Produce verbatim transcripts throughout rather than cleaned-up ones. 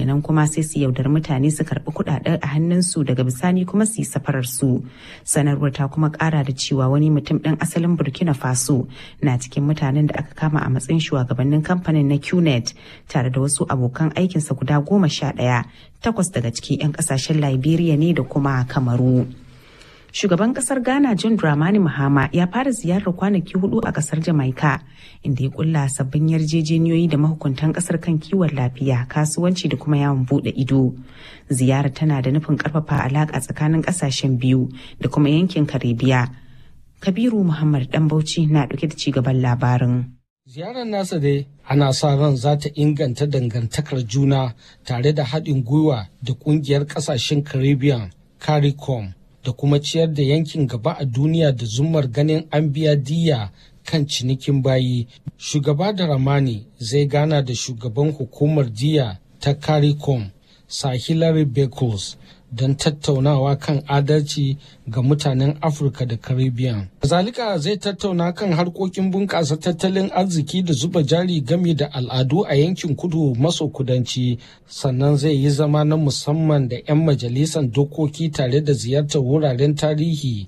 daga nan kuma sai su yaudar mutane su karɓi kuɗaɗen a hannunsu daga bisani kuma su yi safarar su. Sanarwar ta kuma ƙara da cewa wani mutum ɗan asalin Burkina Faso na cikin mutanen da aka kama a matsayin shugabannin kamfanin na Qnet tare da wasu abokan aikinsa guda goma sha ɗaya, takwas daga cikin 'yan ƙasashen Liberia ne da kuma Kamaru. Shugaban kasar Ghana John Dramani Mahama ya fara ziyarar kwanaki hudu a kasar Jamaica inda ya kulla sabbin yarjejeniyoyi da mahukuntan kasar kan kiwon lafiya, kasuwanci da kuma yawon bude ido. Ziyarar tana da nufin karfafa alaka tsakanin kasashen biyu da kuma yankin Karibiya. Kabiru Muhammad Dan Bauchi na dauke da cigaban labarin. Ziyarar nasa dai ana sa ran za ta inganta dangantakar juna tare da haɗin gwiwa da ƙungiyar ƙasashen Caribbean CARICOM da kuma ciyar da yankin gaba a duniya da zumar ganin an biya diyya kan cinikin bayi. Shugaba Dramani zai gana da shugaban hukumar diyya ta CARICOM, Sir Hilary Beckles, don tattaunawa kan adalci ga mutanen Afirka da Caribbean. Kazalika zai tattauna kan harkokin bunƙasa tattalin arziki da zuba jari game da al'adu a yankin kudu maso kudanci, sannan zai yi zama na musamman da 'yan majalisar dokoki tare da ziyartar wuraren tarihi.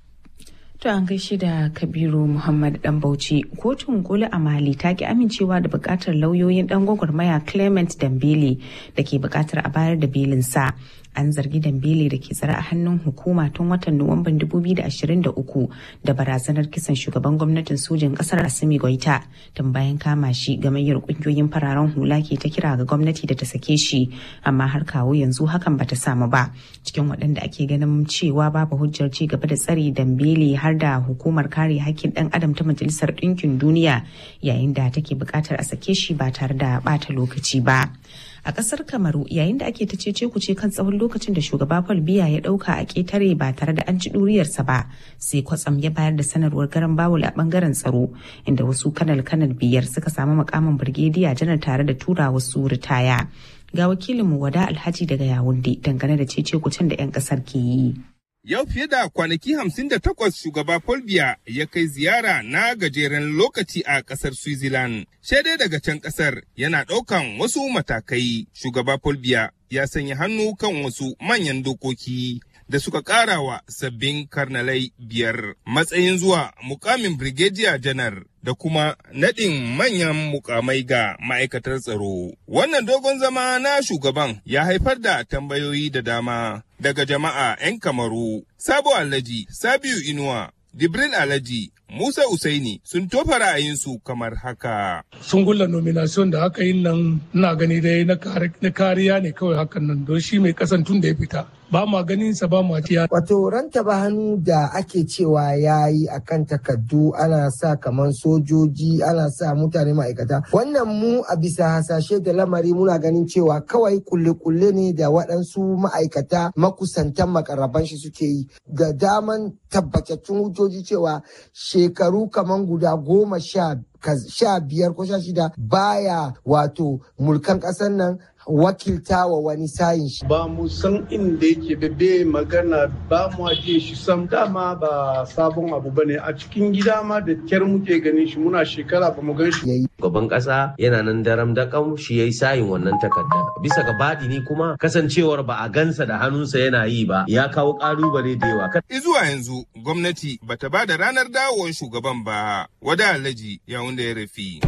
To an gaishe da Kabiru Muhammad Dan Bauchi. Kotun koli a Mali ta ki amincewa da bukatar lauyoyin dan gwagwarmaya Clement Dambele da ke bukatar a bayar da belinsa. An zargi Dambele da ke tsare a hannun hukuma tun watan Nuwamban dubu biyu da ashirin da uku da barazanar kisan shugaban gwamnatin sojin kasar Assimi Goita. Tun bayan kama shi, gamayyar kungiyoyin fararen hula ke ta kira ga gwamnati da ta sake shi, amma har kawo yanzu hakan bata samu ba. Cikin waɗanda ake ganin cewa babu hujjar ci gaba da tsare Dambele har da hukumar kare hakkin ɗan adam ta Majalisar Ɗinkin Duniya, yayin da take buƙatar a sake shi ba tare da ɓata lokaci ba. A ƙasar Kamaru, yayin da ake ta cece kuce kan tsawon lokacin da shugaba Paul Biya ya ɗauka a ƙetare ba tare da an ci ɗuriyarsa ba, sai kwatsam ya bayar da sanarwar garan bawul a ɓangaren tsaro, inda wasu kanal-kanal biyar suka samu makamin birgediya janar tare da tura wasu ritaya. Ga wakilinmu Wada Alhaji daga Yawunde dangane da cece kucen da 'yan ƙasar ke yi. Yau fiye da kwanaki hamsin da takwas shugaba Paul Biya ya kai ziyara na gajeren lokaci a ƙasar Switzerland. Shaidai daga can ƙasar yana ɗaukan wasu matakai. Shugaba Paul Biya ya sanya hannu kan wasu manyan dokoki da suka ƙara wa sabbin karnalai biyar matsayin zuwa mukamin Brigadier Janar da kuma naɗin manyan mukamai ga ma'aikatar tsaro. Wannan dogon zama na shugaban ya haifar da tambayoyi da dama daga jama'a 'yan Kamaru. Sabo Alhaji, Sabiu Inuwa, Jibril Alhaji, Musa Usaini sun tofa ra'ayinsu kamar haka. Sun gulla nomination da aka yi nan, ina gani dai na kariya ne kawai hakan nan, don shi mai kasan tun da ya fita. Ba ma ganin sa ba ma tiya. Wato ranta ba hannu da ake cewa ya yi a kan takardu, ana sa kamar sojoji, ana sa mutane ma'aikata. Wannan mu a bisa hasashe da lamari muna ganin cewa kawai kulle-kulle ne da waɗansu ma'aikata makusantan makarraban shi suke yi. Da daman tabbatattun hujjoji cewa shekaru kamar guda goma sha sha biyar ko sha shida baya wato mulkan ƙasar nan wakilta wa wani sayin shi. Ba mu san inda yake bebe magana, ba mu aje shi sam, dama ba sabon abu bane a cikin gida ma da kyar muke ganin shi, muna shekara ba mu gan shi. Gaban ƙasa yana nan daram dakam, shi yayi sayin wannan takarda. Bisa ga badini kuma kasancewar ba a gansa da hannunsa yana yi ba ya kawo ƙalubale da yawa. Izuwa yanzu gwamnati bata ba da ranar dawowar shugaban ba. Wada Alhaji ya wanda ya rafi.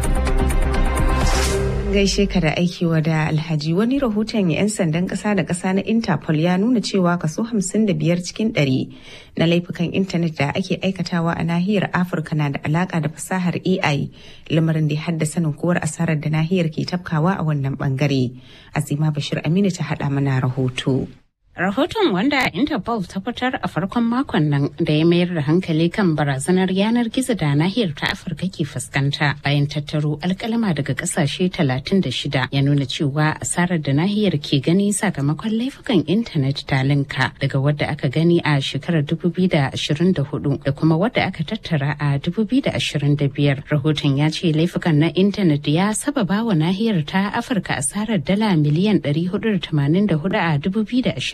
Gaishe ka da aiki Wada Alhaji. Wani rahoton 'yan sandan ƙasa da ƙasa na Interpol ya nuna cewa kaso hamsin da biyar cikin ɗari na laifukan intanet da ake aikatawa a nahiyar Afirka na da alaƙa da fasahar A I, lamarin da ya haddasa ninkuwar asarar da nahiyar ke tafkawa a wannan ɓangare. Azima Bashir Aminu ta haɗa mana rahoto. Rahoton wanda Interpol ta fitar a farkon makon nan da ya mayar da hankali kan barazanar yanar gizo da nahiyar ta Afirka ke fuskanta bayan tattaro alkalama daga kasashe talatin da shida ya nuna cewa asarar da nahiyar ke gani sakamakon laifukan intanet ta linka daga wadda aka gani a shekarar dubu biyu da ashirin da hudu da kuma wadda aka tattara a dubu biyu da ashirin da biyar. Rahoton ya ce laifukan na intanet ya sababa wa nahiyar ta Afirka asarar dala miliyan ɗari hudu da tamanin da hudu a dubu biyu da ashirin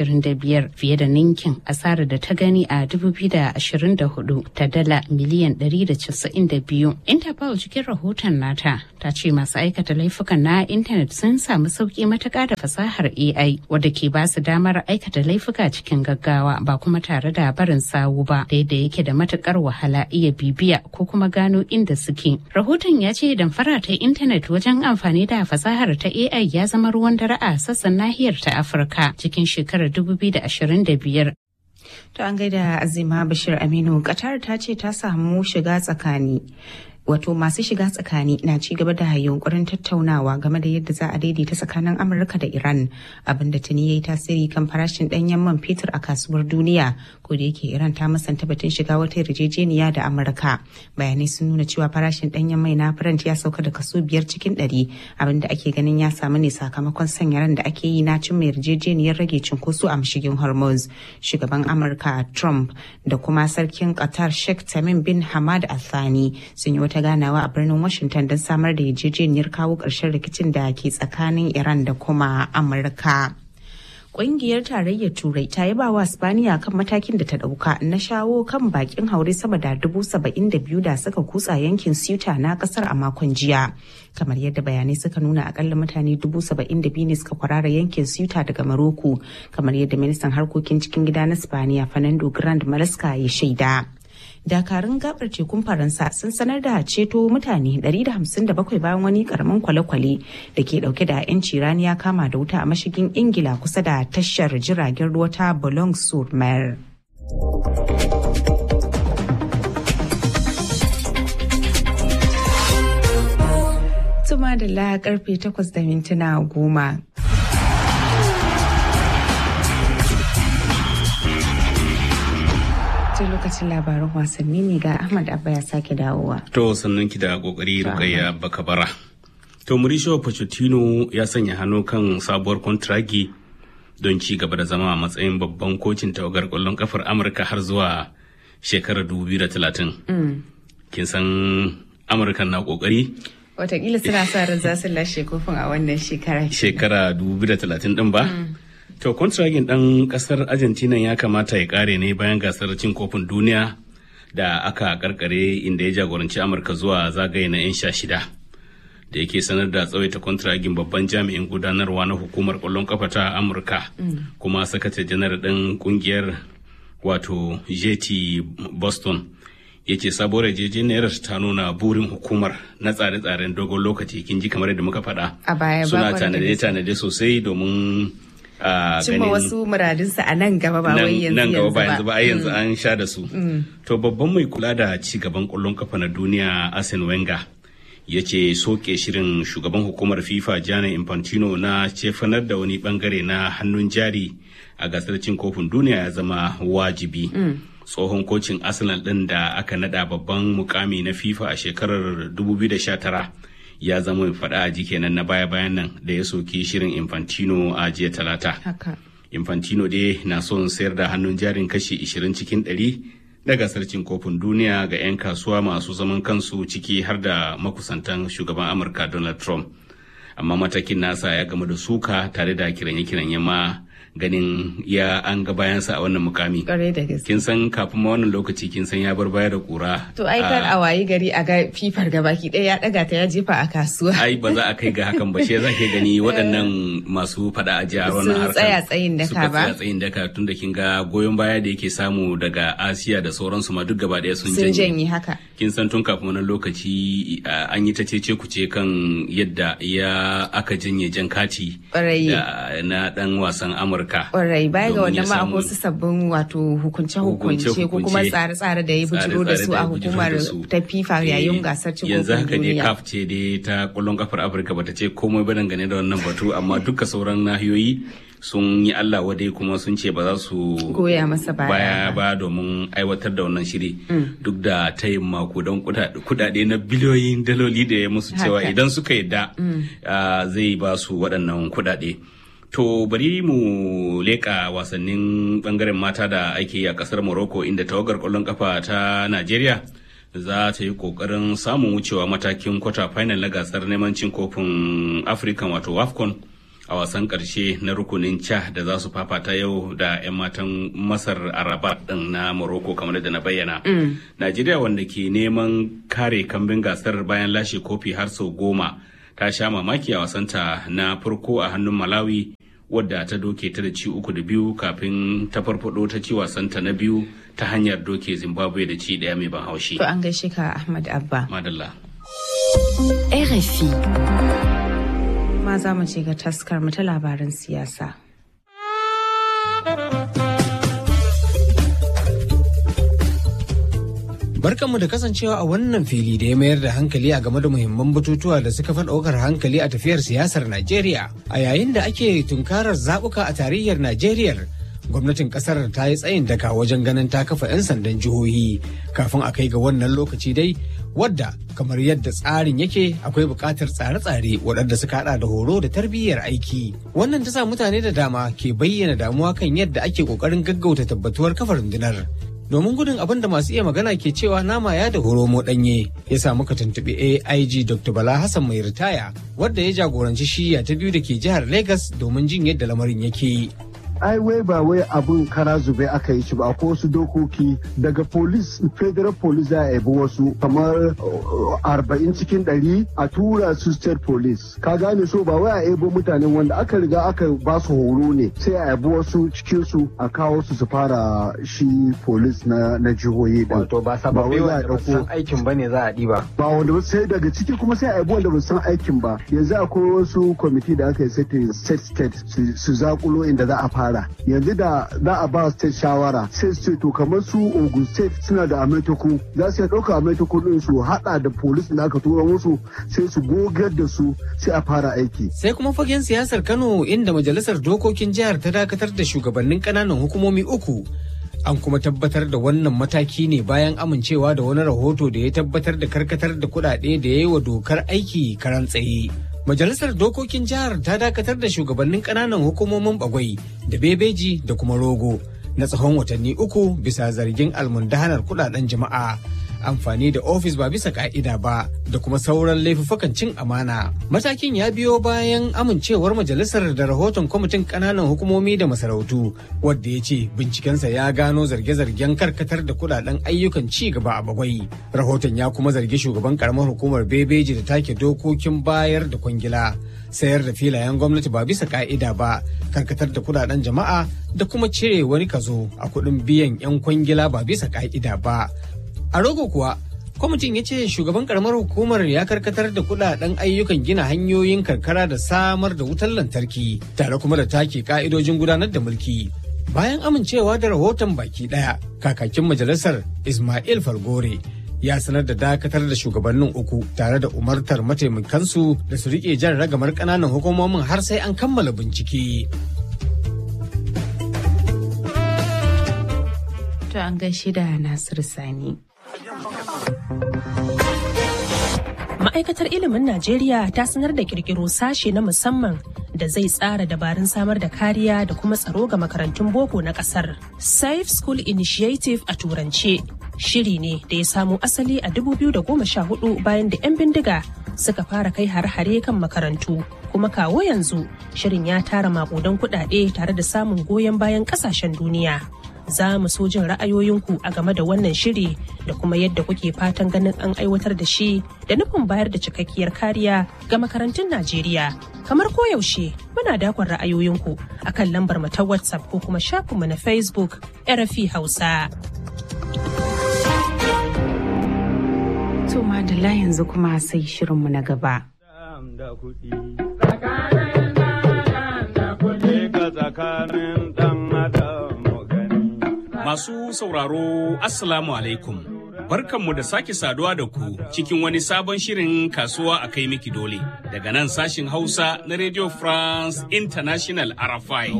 ashirin da biyar, fiye da ninkin asarar da ta gani a dubu biyu da ashirin da hudu ta dala miliyan ɗari da casa'in da biyu. Interpol cikin rahoton nata ta ce masu aikata laifukan na intanet sun samu sauki matuƙa da fasahar A I wadda ke ba su damar aikata laifuka cikin gaggawa ba kuma tare da barin sawu ba, da yadda yake da matuƙar wahala iya bibiya ko kuma gano inda suke. Rahoton ya ce damfara ta intanet wajen amfani da fasahar ta A I ya zama ruwan dare a sassan nahiyar ta Afirka cikin shekarar dubu biyu da ashirin da biyar. To an gaida Azima Bashir Aminu. Qatar ta ce ta samu shiga tsakani. Wato masu shiga tsakani na ci gaba da yunkurin tattaunawa game da yadda za a daidaita tsakanin Amurka da Iran, abinda tuni ya yi tasiri kan farashin ɗanyen man fetur a kasuwar duniya, ko da yake Iran ta musanta batun shiga wata yarjejeniya da Amurka. Bayanai sun nuna cewa farashin ɗanyen mai na Brent ya sauka da kaso biyar cikin ɗari, abinda ake ganin ya samu ne sakamakon sanya ran da ake yi na cimma yarjejeniyar rage cunkoso a mashigin Hormuz. Shugaban Amurka Trump da kuma sarkin Qatar Sheikh Tamim bin Hamad Al Thani sun yi wata ganawa a birnin Washington don samar da yarjejeniyar kawo ƙarshen rikicin da ke tsakanin Iran da kuma Amurka. Ƙungiyar Tarayyar Turai ta yaba wa Spaniya kan matakin da ta ɗauka na shawo kan bakin haure sama da dubu saba'in da biyu da suka kutsa yankin Ceuta na ƙasar a makon jiya. Kamar yadda bayanai suka nuna, akalla mutane dubu saba'in da biyu ne suka kwarara yankin Ceuta daga Maroko, kamar yadda ministan harkokin cikin gida na Spaniya Fernando Grande Maresca ya shaida. Dakarun gabar tekun Faransa sun sanar da ceto mutane ɗari da hamsin da bakwai bayan wani karamin kwale-kwale da ke dauke da 'yanci rani ya kama da wuta a mashigin Ingila kusa da tashar jiragen ruwa ta Boulogne-sur-Mer. Tuma da la karfe takwas da mintuna goma. Lokacin labaran wasanni ne ga Ahmad Abba ya sake dawowa. To sannan ki da kokari Rukayya Bakabara. To Mauricio Pochettino ya sanya hannu kan sabuwar kontragi don ci gaba da zama a matsayin babban kocin tawagar kwallon kafar Amurka har zuwa shekarar dubu biyu da talatin. Kin san Amurka na kokari? Wataƙila suna sa ran za su lashe kofin a wannan shekara. Shekara dubu biyu da talatin din ba? To, kontragin ɗan ƙasar Argentina ya kamata ya ƙare ne bayan gasar cin kofin duniya da aka karkare inda ya jagoranci Amurka zuwa zagaye na 'yan sha shida. Da yake sanar da tsawaita kontragin babban jami'in gudanarwa na hukumar ƙwallon kafa ta Amurka, mm. kuma sakatare janar ɗin ƙungiyar wato J T Boston ya ce sabuwar yarjejeniyar ta nuna burin hukumar na tsare-tsaren dogon lokaci, kin ji kamar yadda muka faɗa. A baya suna tanade-tanade sosai domin Uh, cimma wasu muradinsa a nan gaba ba wai yanzu nan gaba ba yanzu ba ai yanzu mm. an sha da su mm. To babban mai kula da ci gaban ƙwallon kafa na duniya Arsene Wenger ya ce soke shirin shugaban hukumar FIFA Gianni Infantino na cefanar da wani bangare na hannun jari a gasar cin kofin duniya ya zama wajibi. mm. Tsohon kocin Arsenal ɗin da aka nada babban mukami na FIFA a shekarar dubu biyu da sha tara ya zama mai faɗa a ji kenan na baya-bayan nan da ya soki shirin Infantino a jiya talata. Haka. Infantino dai na son sayar da hannun jarin kashi ishirin cikin ɗari da gasar cin kofin duniya ga 'yan kasuwa masu zaman kansu, ciki har da makusantan shugaban Amurka Donald Trump. Amma matakin nasa ya gama da suka tare da kiranye-kiranye ma ganin ya an ga bayansa a wannan mukami. Ƙwarai da gaske. Kin san kafin ma wannan lokaci kin san ya bar baya da kura. To ai kar a wayi gari a ga fifar gabaki ɗaya ya ɗaga ta ya jefa a kasuwa. Ai ba za a kai ga hakan ba, shi za ke gani waɗannan masu faɗa a jihar wannan harkar. Sun tsaya tsayin daka ba. Suka tsaya tsayin daka tun da kin ga goyon baya da yake samu daga Asiya da sauransu ma duk gaba ɗaya sun janye. Sun janye haka. Kin san tun kafin wannan lokaci an yi ta cece kuce kan yadda ya aka janye jan kati na ɗan wasan Amurka. Kwarai, baya ga wannan ma akwai wasu sabbin wato hukunce-hukunce ko kuma tsare-tsare da ya bujiro da su a hukumar ta FIFA yayin gasar cin kofin duniya. Yanzu haka dai CAF ce dai ta kwallon kafar Afirka bata ce komai ba dangane da wannan batu, amma duka sauran nahiyoyi sun yi Allah wadai kuma sun ce ba za su goya masa baya ba domin aiwatar da wannan shiri duk da tayin makudan kudade na biliyoyin daloli da ya musu cewa idan suka yadda zai ba su waɗannan kudade. To bari mu leƙa wasannin bangaren mata da ake yi a ƙasar Morocco, inda tawagar ƙwallon ƙafa ta Najeriya za ta yi ƙoƙarin samun wucewa matakin kwata final na gasar neman cin kofin African wato WAFCON a wasan ƙarshe na rukunin ca da za su fafata yau da 'yan matan Masar a Rabat ɗin na Morocco kamar da na bayyana. Mm. Najeriya wanda ke neman kare kambin gasar bayan lashe kofi har sau goma ta sha mamaki a wasanta na farko a hannun Malawi wadda ta doke ta da ci uku da biyu kafin ta farfado ta ci wasanta na biyu ta hanyar doke Zimbabwe da ci ɗaya mai ban haushi. To an gaishe ka Ahmad Abba. Madalla. R F I. Ma za mu ce ga taskar mu ta labaran siyasa. Barkanmu da kasancewa a wannan fili da ya mayar da hankali a game da muhimman batutuwa da suka fi ɗaukar hankali a tafiyar siyasar Najeriya. A yayin da ake tunkarar zaɓuka a tarayyar Najeriya, gwamnatin ƙasar ta yi tsayin daka wajen ganin ta kafa 'yan sandan jihohi. Kafin a kai ga wannan lokaci dai, wadda kamar yadda tsarin yake akwai buƙatar tsare-tsare waɗanda suka haɗa da horo da tarbiyyar aiki. Wannan ta sa mutane da dama ke bayyana damuwa kan yadda ake ƙoƙarin gaggauta tabbatuwar kafa rundunar. Domin gudun abin da masu iya magana ke cewa nama ya da horo mo ɗanye, ya sa muka tuntuɓi A I G Doctor Bala Hassan mai ritaya, wadda ya jagoranci shiya ta biyu da ke jihar Lagos domin jin yadda lamarin yake. ai wai ba wai abun kara zube aka yi shi ba, akwai wasu dokoki daga police, federal police za a yabi wasu kamar arba'in cikin ɗari a tura su state police, ka gane, so ba wai a yabo mutanen wanda aka riga aka ba su horo ne sai a yabi wasu cikin su a kawo su su fara shi police na na jihohi din. Wato ba sababbi wanda ba san aikin bane za a diba, ba wanda sai daga ciki kuma sai a yabi wanda ba san aikin ba. Yanzu akwai wasu kwamiti da aka yi setting state state su zakulo inda za a fara. Yanzu da za a ba state shawara sai su ce to kamar su Ogun state suna da ametoku, za su ɗauka ametoku din su hada da police da aka tura musu sai su gogar da su sai a fara aiki. Sai kuma fagen siyasar Kano inda majalisar dokokin jihar ta dakatar da shugabannin ƙananan hukumomi uku. An kuma tabbatar da wannan mataki ne bayan amincewa da wani rahoto da ya tabbatar da karkatar da kuɗaɗe da ya yi wa dokar aiki karan tsaye. Majalisar Dokokin Jihar ta dakatar da shugabannin ƙananan hukumomin Bagwai da Bebeji da kuma Rogo na tsawon watanni uku bisa zargin almundahanar kuɗaɗen jama'a, amfani da ofis ba bisa ka'ida ba da kuma sauran laifuffukan cin amana. Matakin ya biyo bayan amincewar majalisar da rahoton kwamitin ƙananan hukumomi da masarautu, wadda ya ce bincikensa ya gano zarge-zargen karkatar da kuɗaɗen ayyukan ci gaba a Bagwai. Rahoton ya kuma zargi shugaban karamar hukumar Bebeji da take dokokin bayar da kwangila, sayar da filayen gwamnati ba bisa ka'ida ba, karkatar da kuɗaɗen jama'a da kuma cire wani kazo a kuɗin biyan 'yan kwangila ba bisa ka'ida ba. A Rogo kuwa, kwamitin ya ce shugaban karamar hukumar ya karkatar da kudaden ayyukan gina hanyoyin karkara da samar da wutar lantarki tare kuma da take ka'idojin gudanar da mulki. Bayan amincewa da rahoton baki daya, kakakin majalisar Ismail Falgore ya sanar da dakatar da shugabannin uku tare da umartar mataimakansu da su rike jan ragamar ƙananan hukumomin har sai an kammala bincike. To an gaishe da Nasiru Sani. Ma'aikatar ilimin Najeriya ta sanar da kirkiro sashe na musamman da zai tsara dabarun samar da kariya da kuma tsaro ga makarantun boko na kasar. Safe School Initiative a turance shiri ne da ya samo asali a dubu biyu da goma sha hudu bayan da 'yan bindiga suka fara kai har-hare kan makarantu. Kuma kawo yanzu shirin ya tara makudan kuɗaɗe tare da samun goyon bayan ƙasashen duniya. Za mu so jin ra'ayoyinku a game da wannan shiri da kuma yadda kuke fatan ganin an aiwatar da shi da nufin bayar da cikakkiyar kariya ga makarantun Najeriya. Kamar koyaushe muna dakon ra'ayoyinku a kan lambar mu ta WhatsApp ko kuma shafinmu na Facebook R F I Hausa. To madalla yanzu kuma sai shirinmu na gaba. Masu sauraro, Assalamu alaikum. Barkanmu da sake saduwa da ku cikin wani sabon shirin kasuwa a kai miki dole. Daga nan sashin Hausa na Radio France International R F I.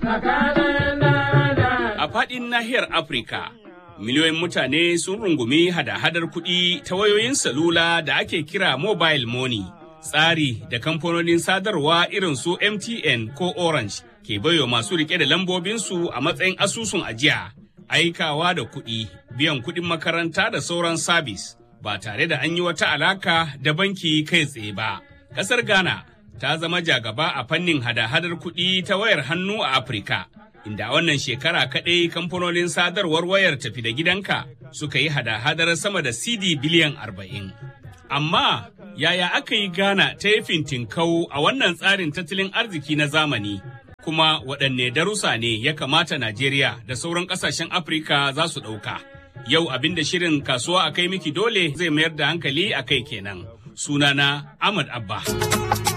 A faɗin nahiyar Afirka, miliyoyin mutane sun rungumi hada-hadar kuɗi ta wayoyin salula da ake kira mobile money. Tsari da kamfanonin sadarwa irin su M T N ko Orange ke baiwa masu rike da lambobinsu a matsayin asusun ajiya. Aikawa da kuɗi, biyan kuɗin makaranta da sauran sabis ba tare da an yi wata alaka da banki kai tsaye ba. Ƙasar Ghana ta zama jagaba a fannin hada-hadar kuɗi ta wayar hannu a Afirka, inda wannan shekara kaɗai kamfanonin sadarwar wayar tafi da gidanka suka yi hada-hadar sama da C D biliyan arba'in. Amma yaya aka yi Ghana ta yi fintinkau a wannan tsarin tattalin arziki na zamani? Kuma waɗanne darussa ne ya kamata Najeriya da sauran ƙasashen Afirka za su ɗauka? Yau abin da shirin kasuwa a kai miki dole zai mayar da hankali a kai kenan. Sunana Ahmad Abba.